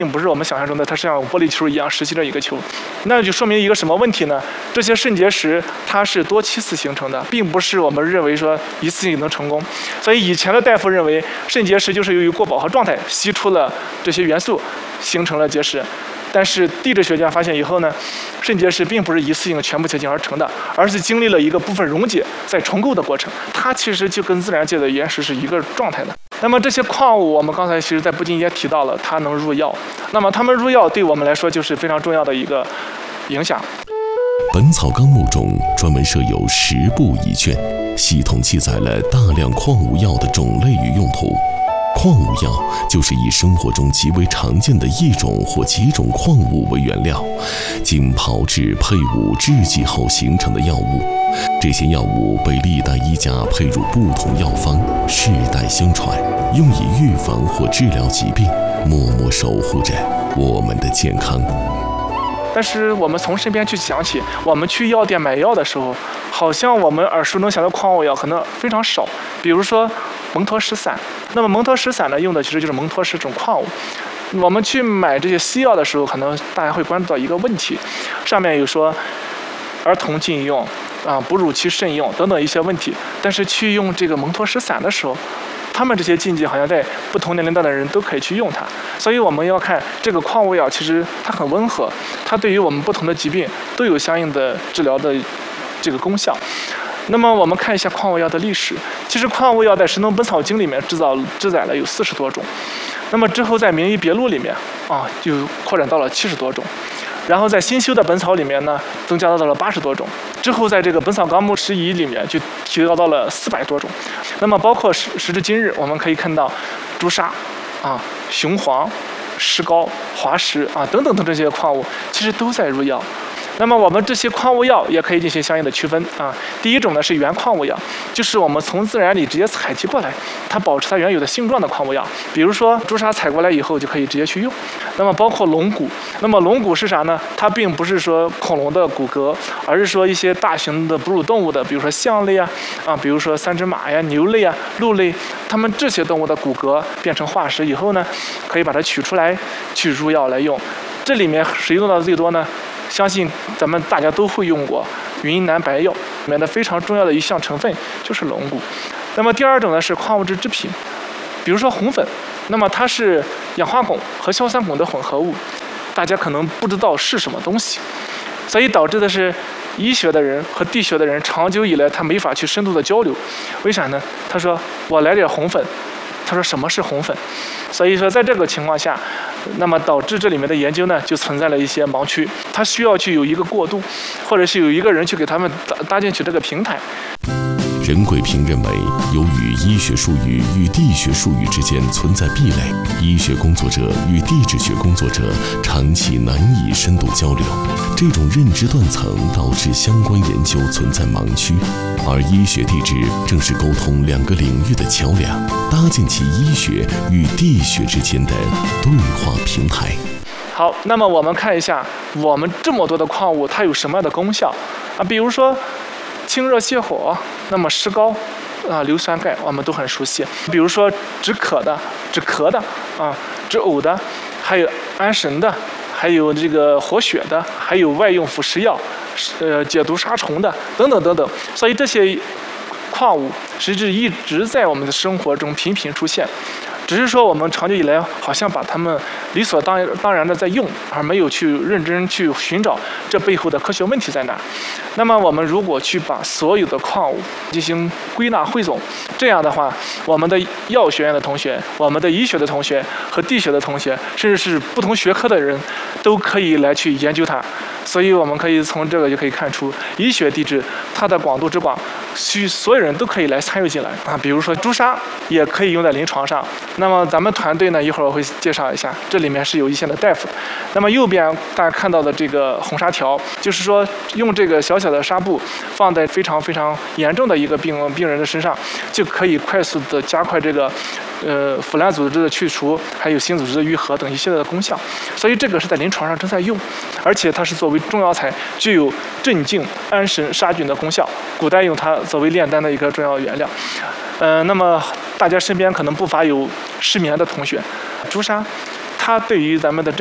并不是我们想象中的它是像玻璃球一样实际的一个球。那就说明一个什么问题呢？这些肾结石它是多期次形成的，并不是我们认为说一次性能成功。所以以前的大夫认为肾结石就是由于过饱和状态吸出了这些元素形成了结石。但是地质学家发现以后呢，肾结石并不是一次性全部结晶而成的，而是经历了一个部分溶解再重构的过程。它其实就跟自然界的岩石是一个状态的。那么这些矿物，我们刚才其实在不经也提到了，它能入药。那么它们入药对我们来说就是非常重要的一个影响。 《本草纲目》中专门设有10部1卷，系统记载了大量矿物药的种类与用途。矿物药就是以生活中极为常见的一种或几种矿物为原料，经炮制、配伍、制剂后形成的药物。这些药物被历代医家配入不同药方，世代相传，用以预防或治疗疾病，默默守护着我们的健康。 但是我们从身边去想起，我们去药店买药的时候，好像我们耳熟能详的矿物药可能非常少。比如说蒙脱石散，那么蒙脱石散呢，用的其实就是蒙脱石这种矿物。我们去买这些西药的时候，可能大家会关注到一个问题，上面有说儿童禁用哺乳期慎用等等一些问题。但是去用这个蒙脱石散的时候，他们这些禁忌好像在不同年龄段的人都可以去用它。所以我们要看这个矿物药，其实它很温和，它对于我们不同的疾病都有相应的治疗的这个功效。那么我们看一下矿物药的历史。其实矿物药在《神农本草经》里面记载了有40多种，那么之后在《名医别录》里面就扩展到了70多种，然后在新修的本草里面呢，增加到了80多种，之后在这个《本草纲目拾遗》里面就提高到了400多种。那么包括时至今日，我们可以看到朱砂雄黄、石膏、滑石等等这些矿物，其实都在入药。那么我们这些矿物药也可以进行相应的区分第一种呢是原矿物药，就是我们从自然里直接采集过来，它保持它原有的性状的矿物药。比如说朱砂采过来以后就可以直接去用。那么包括龙骨，那么龙骨是啥呢？它并不是说恐龙的骨骼，而是说一些大型的哺乳动物的，比如说象类比如说三只马呀、牛类鹿类，它们这些动物的骨骼变成化石以后呢，可以把它取出来去入药来用。这里面谁用到的最多呢？相信咱们大家都会用过云南白药里面的非常重要的一项成分就是龙骨。那么第二种呢是矿物质制品，比如说红粉，那么它是氧化汞和硝酸汞的混合物，大家可能不知道是什么东西，所以导致的是医学的人和地学的人长久以来他没法去深度的交流。为啥呢？他说我来点红粉，他说什么是红粉？所以说在这个情况下，那么导致这里面的研究呢就存在了一些盲区，它需要去有一个过渡，或者是有一个人去给他们搭进去这个平台。 任贵平认为，由于医学术语与地学术语之间存在壁垒，医学工作者与地质学工作者长期难以深度交流，这种认知断层导致相关研究存在盲区，而医学地质正是沟通两个领域的桥梁，搭建起医学与地学之间的对话平台。 好，那么我们看一下我们这么多的矿物它有什么样的功效比如说清热泻火，那么石膏硫酸钙我们都很熟悉。比如说止渴的、止咳的止呕的，还有安神的，还有这个活血的，还有外用辅食药解毒杀虫的等等等等。所以这些矿物实质一直在我们的生活中频频出现，只是说我们长久以来好像把它们理所当然的在用，而没有去认真去寻找这背后的科学问题在哪。那么我们如果去把所有的矿物进行归纳汇总，这样的话，我们的药学院的同学、我们的医学的同学和地学的同学，甚至是不同学科的人都可以来去研究它。所以我们可以从这个就可以看出，医学地质它的广度之广，所有人都可以来参与进来比如说朱砂也可以用在临床上。那么咱们团队呢，一会儿我会介绍一下，这里面是有一线的大夫。那么右边大家看到的这个红纱条，就是说用这个小小的纱布放在非常非常严重的一个病人的身上，就可以快速的加快这个腐烂组织的去除，还有新组织的愈合等一系列的功效。所以这个是在临床上正在用，而且它是作为中药材，具有镇静、安神、杀菌的功效。古代用它作为炼丹的一个重要原料。那么大家身边可能不乏有失眠的同学，朱砂它对于咱们的